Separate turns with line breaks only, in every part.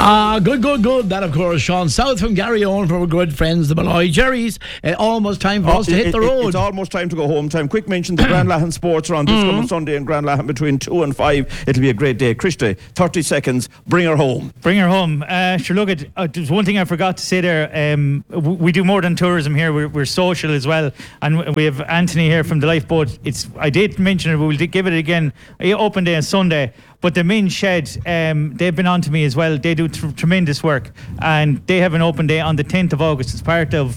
Good. That, of course, Sean South from Garryowen from our good friends, the Malloy Jerry's. Almost time for us to hit the road.
It's almost time to go home time. Quick mention, the Grand Lahan Sports are on this coming Sunday in Grand Lahan between 2 and 5. It'll be a great day. Christy, 30 seconds. Bring her home.
Sure, look, there's one thing I forgot to say there. We do more than tourism here. We're social as well. And we have Anthony here from the Lifeboat. I did mention it, but we'll give it again. Open day on Sunday. But the Min Shed, they've been on to me as well. They do tremendous work, and they have an open day on the 10th of August. It's part of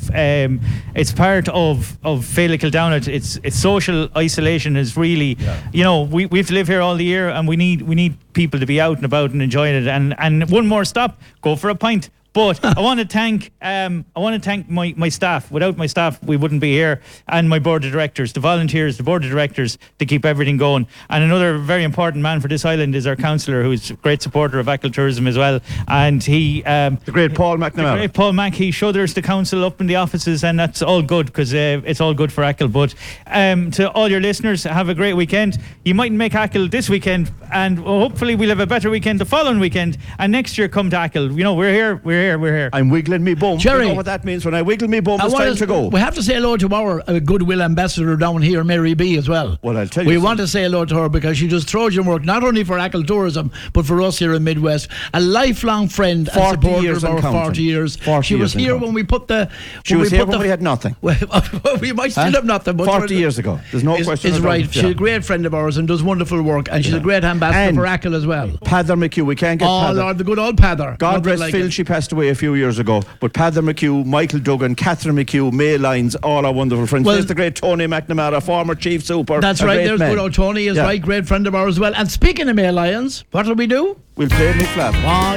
Féile Kildownit. It's social isolation is really, we have to live here all the year, and we need people to be out and about and enjoying it. And one more stop, go for a pint. But I want to thank my staff. Without my staff, we wouldn't be here. And my board of directors, the volunteers, the board of directors, to keep everything going. And another very important man for this island is our councillor, who's a great supporter of Achill Tourism as well. And he,
the great Paul McNamara.
The great Paul Mac. He shudders the council up in the offices, and that's all good because it's all good for Achill. But to all your listeners, have a great weekend. You mightn't make Achill this weekend, and hopefully we'll have a better weekend the following weekend. And next year, come to Achill. We're here.
I'm wiggling me bum.
Jerry,
you know what that means? When I wiggle me bum, it's time to go.
We have to say hello to our goodwill ambassador down here, Mary B, as well.
Well, I'll tell you.
We want to say hello to her because she does Trojan work not only for Achill Tourism but for us here in Midwest. A lifelong friend and supporter of our 40 years. She was here when we put the.
She was here when we had nothing.
Well, we might still have nothing, but
40 years ago. There's no question.
Is right. She's a great friend of ours and does wonderful work, and she's a great ambassador for Achill as well.
Pather McHugh, we can't get Pather.
Lord, the good old Pather.
God rest Phil, she passed away a few years ago. But Pather McHugh, Michael Duggan, Catherine McHugh, May Lyons, all our wonderful friends. There's the great Tony McNamara, former chief super.
That's right, there's good old Tony, is right, great friend of ours as well. And speaking of May Lyons, what will we do?
We'll play Nick Flavin.